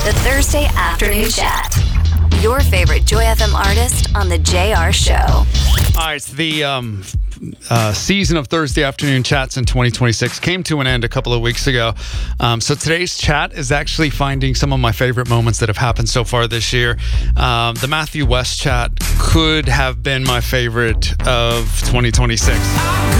The Thursday Afternoon Chat. Your favorite Joy FM artist on The JR Show. All right, it's the season of Thursday Afternoon Chats in 2026 came to an end a couple of weeks ago. So today's chat is actually finding some of my favorite moments that have happened so far this year. The Matthew West chat could have been my favorite of 2026.